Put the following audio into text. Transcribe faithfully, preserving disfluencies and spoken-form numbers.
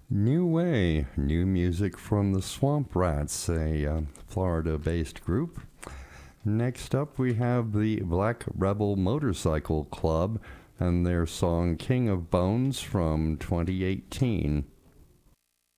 New Way, new music from the Swamp Rats, a uh, Florida-based group. Next up, we have the Black Rebel Motorcycle Club and their song King of Bones from twenty eighteen.